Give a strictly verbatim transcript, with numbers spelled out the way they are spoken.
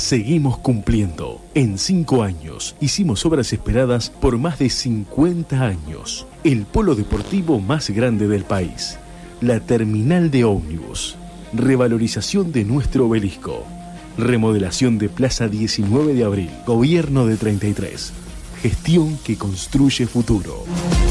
Seguimos cumpliendo. En cinco años hicimos obras esperadas por más de cincuenta años. El polo deportivo más grande del país. La terminal de ómnibus. Revalorización de nuestro obelisco. Remodelación de Plaza diecinueve de abril. Gobierno de treinta y tres. Gestión que construye futuro.